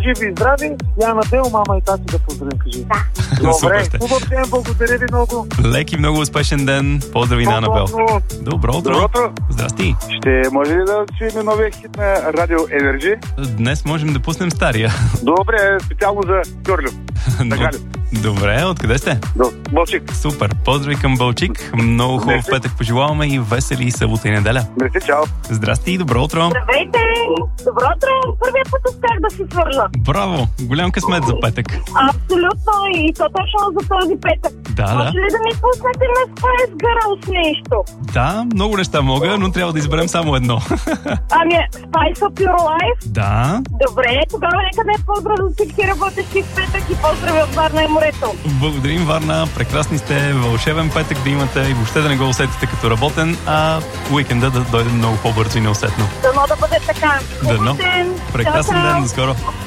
Живи и здрави. Я Надел, мама и тати да поздравим, кажи. Добре, хубав ден, благодаря ви много. Лек и много успешен ден. Поздрави на Анабел. Добро утро. Здрасти. Ще може ли да чуем новия хит на Радио Енерджи? Днес можем да пуснем стария. Добре, специално за Гърлю. Добре, откъде сте? Бълчик. Супер, поздрави към Бълчик. Много хубав петък пожелаваме и весели събота и неделя. Мерси, чао. Здрасти и добро утро. Здравейте! Добро утро! Първият път успях да си свърля. Браво! Голям късмет за петък. Абсолютно, и то точно за този петък. Да. Може ли да ми пуснете на Spice Girls нещо? Да, много неща мога, но трябва да изберем само едно. Ами, Spice Up Your Life? Да. Добре, тогава нека да е поздрав за всички работещи в петък и поздрави от Варна и морето. Благодарим, Варна. Прекрасни сте. Вълшебен петък да имате и въобще да не го усетите като работен, а уикенда да дойде много по-бързо и неусетно. Дано да бъде така. Дано. Прекрасен ден. До скоро.